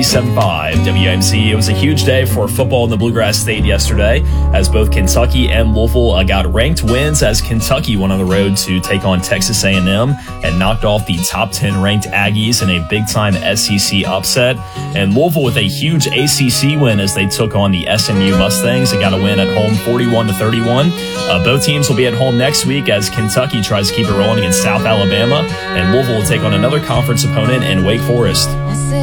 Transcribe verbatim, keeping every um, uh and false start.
ninety-seven point five W M C. It was a huge day for football in the Bluegrass State yesterday, as both Kentucky and Louisville uh, got ranked wins, as Kentucky went on the road to take on Texas A and M and knocked off the top ten ranked Aggies in a big-time S E C upset. And Louisville with a huge A C C win as they took on the S M U Mustangs. They got a win at home forty-one to thirty-one. Uh, both teams will be at home next week as Kentucky tries to keep it rolling against South Alabama, and Louisville will take on another conference opponent in Wake Forest.